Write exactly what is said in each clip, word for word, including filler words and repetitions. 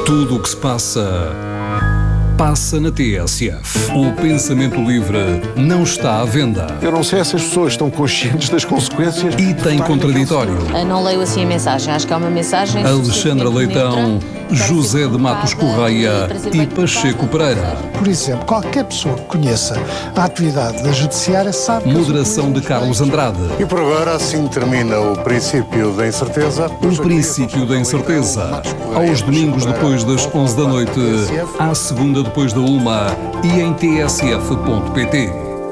Tudo o que se passa, passa na T S F. O pensamento livre não está à venda. Eu não sei se as pessoas estão conscientes das consequências. E tem contraditório. Eu não leio assim a mensagem, acho que é uma mensagem... Alexandra Leitão, José de Matos Correia e Pacheco Pereira. Por exemplo, qualquer pessoa que conheça a atividade da judiciária sabe... Moderação de Carlos Andrade. E por agora assim termina o princípio da incerteza. O princípio da incerteza. Aos domingos depois das onze da noite, à segunda depois da uma e em t s f ponto p t.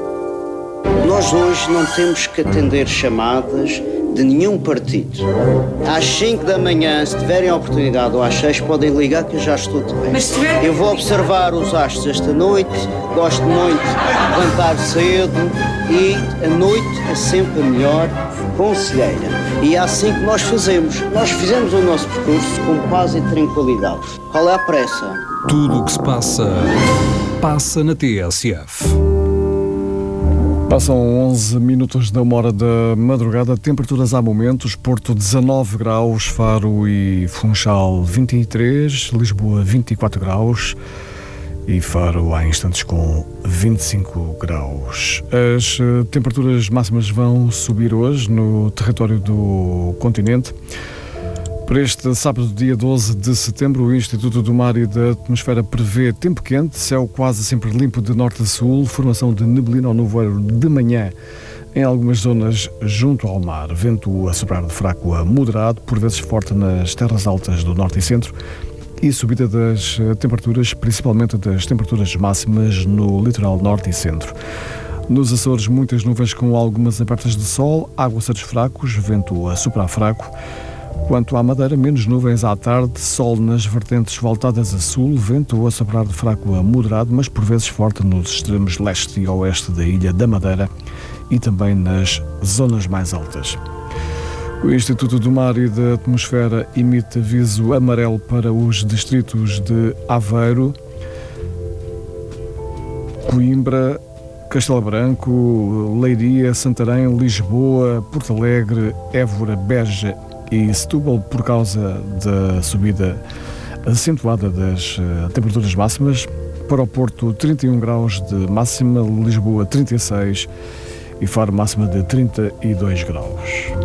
Nós hoje não temos que atender chamadas de nenhum partido. Às cinco da manhã, se tiverem a oportunidade, ou às seis, podem ligar que eu já estou de bem. Eu vou observar os astros esta noite, gosto muito de levantar cedo e a noite é sempre a melhor conselheira. E é assim que nós fazemos. Nós fizemos o nosso percurso com paz e tranquilidade. Qual é a pressa? Tudo o que se passa, passa na T S F. Passam onze minutos da uma hora da madrugada, temperaturas há momentos, Porto dezanove graus, Faro e Funchal vinte e três, Lisboa vinte e quatro graus e Faro há instantes com vinte e cinco graus. As temperaturas máximas vão subir hoje no território do continente. Para este sábado, dia doze de setembro, o Instituto do Mar e da Atmosfera prevê tempo quente, céu quase sempre limpo de norte a sul, formação de neblina ou nevoeiro de manhã em algumas zonas junto ao mar, vento a soprar de fraco a moderado, por vezes forte nas terras altas do norte e centro, e subida das temperaturas, principalmente das temperaturas máximas no litoral norte e centro. Nos Açores, muitas nuvens com algumas abertas de sol, aguaceiros fracos, vento a soprar fraco. Quanto à Madeira, menos nuvens à tarde, sol nas vertentes voltadas a sul, vento a soprar de fraco a moderado, mas por vezes forte nos extremos leste e oeste da ilha da Madeira e também nas zonas mais altas. O Instituto do Mar e da Atmosfera emite aviso amarelo para os distritos de Aveiro, Coimbra, Castelo Branco, Leiria, Santarém, Lisboa, Porto Alegre, Évora, Beja e Setúbal, por causa da subida acentuada das uh, temperaturas máximas. Para o Porto, trinta e um graus de máxima, Lisboa trinta e seis e Faro máxima de trinta e dois graus.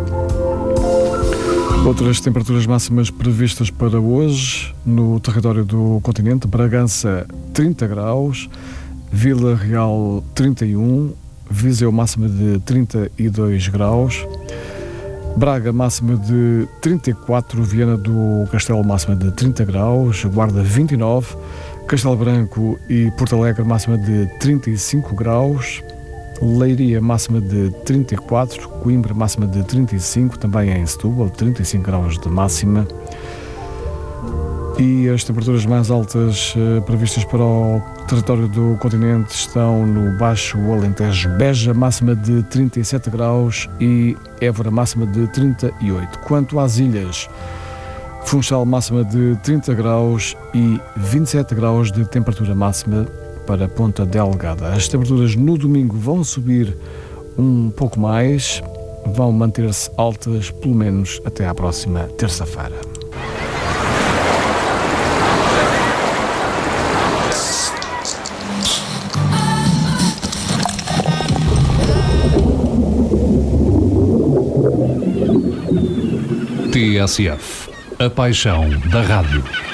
Outras temperaturas máximas previstas para hoje no território do continente: Bragança trinta graus, Vila Real trinta e um, Viseu máxima de trinta e dois graus, Braga máxima de trinta e quatro, Viana do Castelo máxima de trinta graus, Guarda vinte e nove, Castelo Branco e Porto Alegre máxima de trinta e cinco graus, Leiria máxima de trinta e quatro, Coimbra máxima de trinta e cinco, também em Setúbal trinta e cinco graus de máxima. E as temperaturas mais altas uh, previstas para o território do continente estão no Baixo Alentejo, Beja máxima de trinta e sete graus e Évora máxima de trinta e oito. Quanto às ilhas, Funchal máxima de trinta graus e vinte e sete graus de temperatura máxima para Ponta Delgada. As temperaturas no domingo vão subir um pouco mais, vão manter-se altas pelo menos até à próxima terça-feira. T S F, a paixão da rádio.